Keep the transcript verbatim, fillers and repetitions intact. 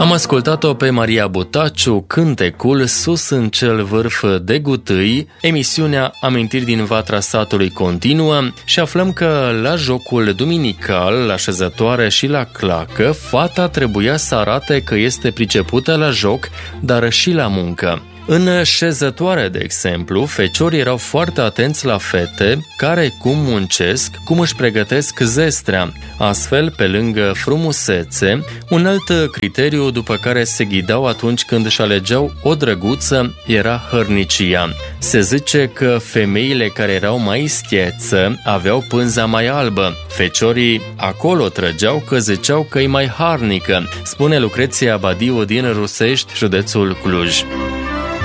Am ascultat-o pe Maria Butaciu, cântecul Sus în cel vârf de gutâi. Emisiunea Amintiri din Vatra Satului continuă și aflăm că la jocul duminical, la șezătoare și la clacă, fata trebuia să arate că este pricepută la joc, dar și la muncă. În șezătoare, de exemplu, feciorii erau foarte atenți la fete care cum muncesc, cum își pregătesc zestrea. Astfel, pe lângă frumusețe, un alt criteriu după care se ghidau atunci când își alegeau o drăguță era hărnicia. Se zice că femeile care erau mai schieță aveau pânza mai albă. Feciorii acolo trăgeau că ziceau că e mai harnică, spune Lucreția Badiu din Rusești, județul Cluj.